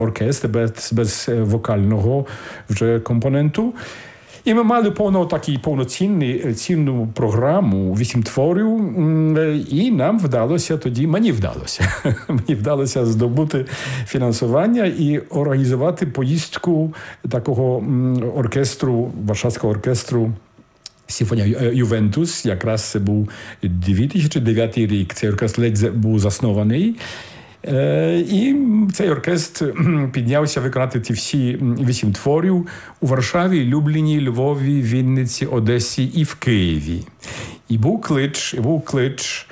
оркестр, без вокального вже компоненту. І ми мали повноцінну програму, 8 творів, і нам вдалося тоді, мені вдалося здобути фінансування і організувати поїздку такого оркестру, Варшавського оркестру Симфонія Ювентус. Якраз це був 2009 рік, цей оркестр ледь був заснований. І цей оркестр піднявся виконати ці всі 8 творів у Варшаві, Любліні, Львові, Вінниці, Одесі і в Києві. І був клич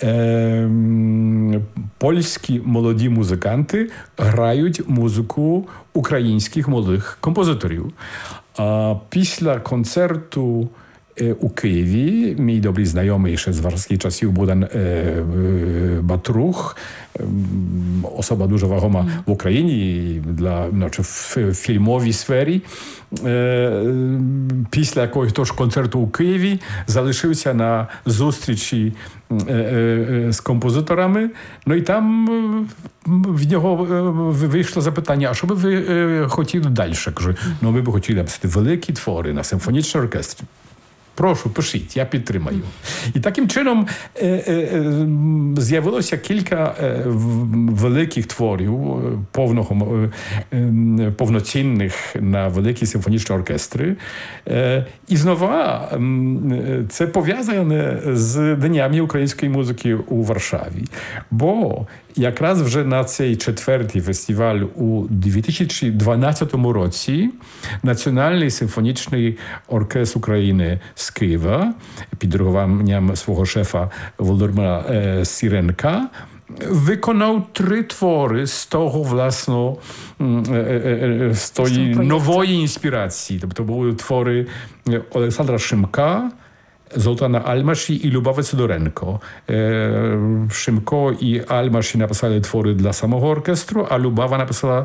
польські молоді музиканти грають музику українських молодих композиторів. А після концерту у Києві мій добрий знайомий ще з варшавських часів Богдан Батрух, особа дуже вагома в Україні в фільмовій сфері. Після якогось концерту у Києві залишився на зустрічі з композиторами. Ну і там в нього вийшло запитання, а що би ви хотіли далі? Кажу, ми б хотіли написати великі твори на симфонічний оркестр. Прошу, пишіть, я підтримаю. І таким чином з'явилося кілька великих творів, повноцінних на великі симфонічні оркестри. І знову це пов'язане з Днями української музики у Варшаві. Бо якраз вже на цей 4-й фестиваль у 2012 році Національний симфонічний оркестр України з Києва під диригуванням свого шефа Володимира Сіренка виконав 3 твори з того, власне, з тої нової інспірації. Тобто були твори Олександра Шимка, Золтана Альмаші і Любави Сидоренко. Шимко і Альмаші написали твори для самого оркестру, а Любава написала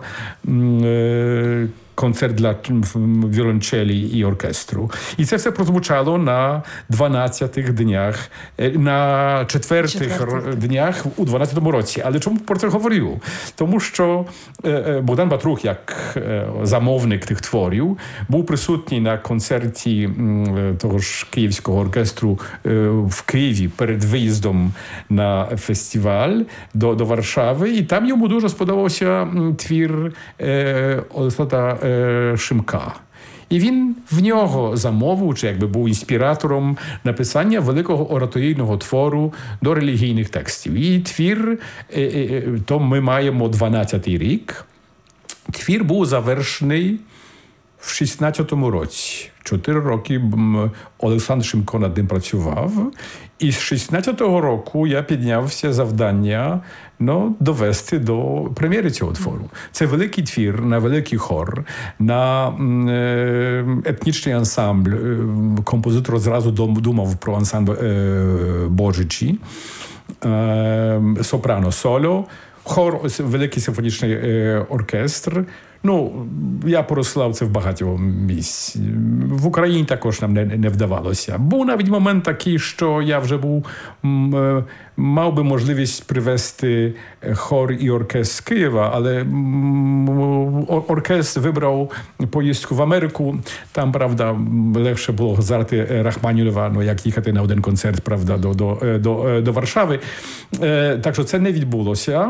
концерт для віолончелі і оркестру. І це все прозвучало на 12-х днях, на 4-х днях у 12-му році. Але чому про це говорю? Тому що Богдан Батрух, як замовник тих творів, був присутній на концерті того ж Київського оркестру в Києві перед виїздом на фестиваль до Варшави. І там йому дуже сподобався твір Олександра Шимка. І він в нього замовив, чи якби був інспіратором написання великого ораторійного твору до релігійних текстів. І твір, то ми маємо 12-й рік. Твір був завершений в 16-му році. 4 роки Олександр Шимко над ним працював. І з 16-го року я піднявся завдання довести до прем'єри цього твору. Це великий твір на великий хор, на етнічний ансамбль. Композитор зразу думав про ансамбль Божичі, сопрано соло, хор, великий симфонічний оркестр. Я порослав це в багатьох місць. В Україні також нам не вдавалося. Був навіть момент такий, що я вже мав би можливість привезти хор і оркестр з Києва, але оркестр вибрав поїздку в Америку. Там, правда, легше було згадати Рахманінова, як їхати на один концерт, правда, до Варшави. Так що це не відбулося.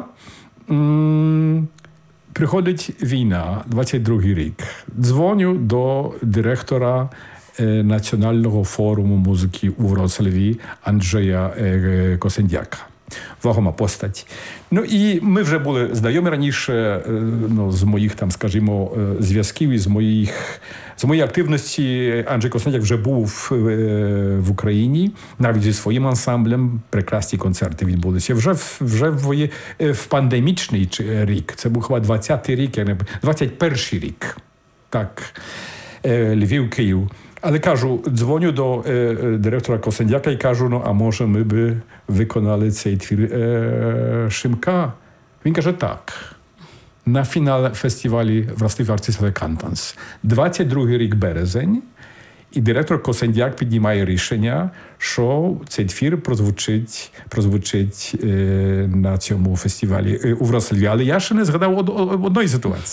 Приходить війна, 22-й рік. Дзвоню до директора Національного форуму музики у Вроцлаві Анджея Косендяка. Вагома постать. І ми вже були знайомі раніше, з моїх, скажімо, зв'язків і з моєї активності. Анджей Косендяк вже був в Україні, навіть зі своїм ансамблем. Прекрасні концерти відбулися. Вже в пандемічний рік, це був хіба 20-й рік, 21-й рік. Так, Львів, Київ. Але кажу, дзвоню до директора Косендяка і кажу, а може ми би виконали цей твір Шимка? Він каже, так. На фінал фестивалі Вроцлаві Артистове Кантанс. 22-й рік березень. І директор Косендяк піднімає рішення, що цей твір прозвучить на цьому фестивалі у Вроцлаві. Але я ще не згадав одної ситуації.